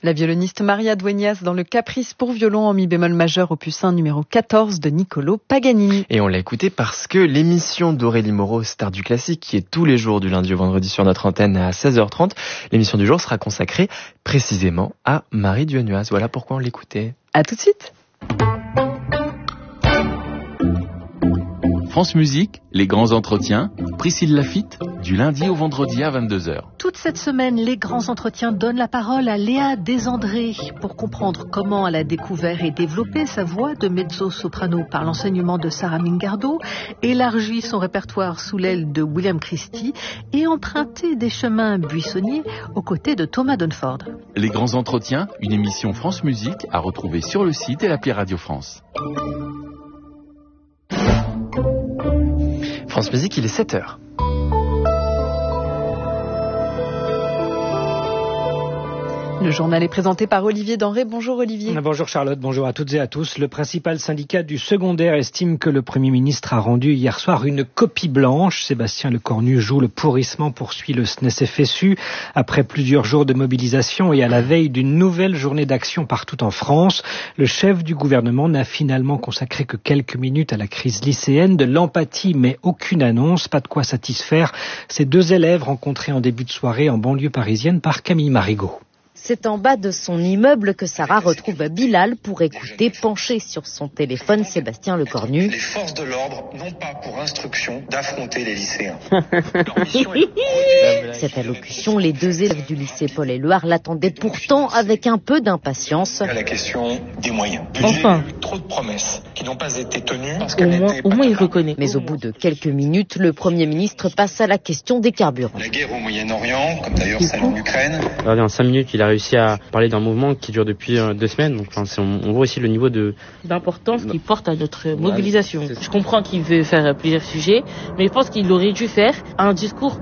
La violoniste Maria Dueñas dans le Caprice pour violon en mi bémol majeur opus 1 numéro 14 de Niccolò Paganini. Et on l'a écouté parce que l'émission d'Aurélie Moreau, Star du Classique, qui est tous les jours du lundi au vendredi sur notre antenne à 16h30, l'émission du jour sera consacrée précisément à Marie Dueñas. Voilà pourquoi on l'écoutait. À tout de suite. France Musique, les grands entretiens, Priscille Laffitte, du lundi au vendredi à 22h. Toute cette semaine, les grands entretiens donnent la parole à Léa Desandré pour comprendre comment elle a découvert et développé sa voix de mezzo-soprano par l'enseignement de Sarah Mingardo, élargi son répertoire sous l'aile de William Christie et emprunté des chemins buissonniers aux côtés de Thomas Dunford. Les grands entretiens, une émission France Musique à retrouver sur le site et l'appli Radio France. France Musique, il est 7h. Le journal est présenté par Olivier Denré. Bonjour Olivier. Bonjour Charlotte, bonjour à toutes et à tous. Le principal syndicat du secondaire estime que le Premier ministre a rendu hier soir une copie blanche. Sébastien Lecornu joue le pourrissement, poursuit le SNES-FSU. Après plusieurs jours de mobilisation et à la veille d'une nouvelle journée d'action partout en France, le chef du gouvernement n'a finalement consacré que quelques minutes à la crise lycéenne. De l'empathie, mais aucune annonce, pas de quoi satisfaire ces deux élèves rencontrés en début de soirée en banlieue parisienne par Camille Marigot. C'est en bas de son immeuble que Sarah retrouve Bilal pour écouter, penché sur son téléphone, Sébastien Lecornu. Les forces de l'ordre n'ont pas pour instruction d'affronter les lycéens. Cette allocution, les deux élèves du lycée Paul-Éluard l'attendaient pourtant avec un peu d'impatience. La question des moyens. Enfin. Il y a eu trop de promesses qui n'ont pas été tenues. Parce au moins il reconnaît. Mais au bout de quelques minutes, le Premier ministre passe à la question des carburants. La guerre au Moyen-Orient, comme d'ailleurs celle en Ukraine. Regardez, en 5 minutes, il a réussi à parler d'un mouvement qui dure depuis 2 semaines. Donc, on voit aussi le niveau d'importance qu'il porte à notre mobilisation. Je comprends qu'il veut faire plusieurs sujets, mais je pense qu'il aurait dû faire un discours